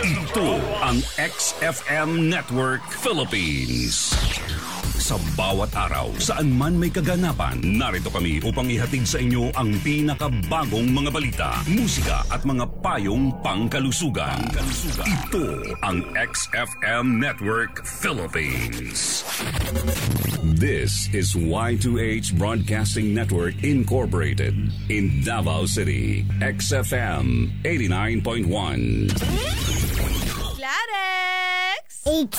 Ito ang XFM Network Philippines. Sa bawat araw, saan man may kaganapan, narito kami upang ihatid sa inyo ang pinakabagong mga balita, musika at mga payong pangkalusugan. Ito ang XFM Network Philippines. This is Y2H Broadcasting Network Incorporated in Davao City. XFM 89.1. Clarex!